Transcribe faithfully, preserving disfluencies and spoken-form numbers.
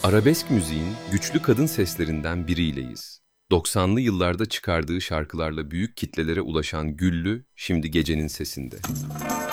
Arabesk müziğin güçlü kadın seslerinden biriyleyiz. doksanlı yıllarda çıkardığı şarkılarla büyük kitlelere ulaşan Güllü, şimdi gecenin sesinde.